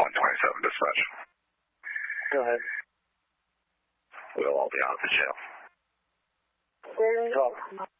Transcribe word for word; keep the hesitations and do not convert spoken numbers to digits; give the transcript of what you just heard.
one twenty-seven dispatch. Go ahead. We'll all be out of the jail. Talk.